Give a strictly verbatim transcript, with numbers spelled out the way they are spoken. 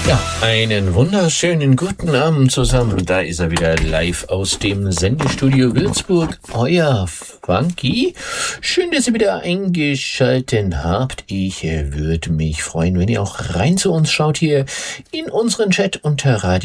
Ja, einen wunderschönen guten Abend zusammen. Da ist er wieder live aus dem Sendestudio Würzburg. Euer Funky. Schön, dass ihr wieder eingeschaltet habt. Ich äh, würde mich freuen, wenn ihr auch rein zu uns schaut hier in unseren Chat unter Radio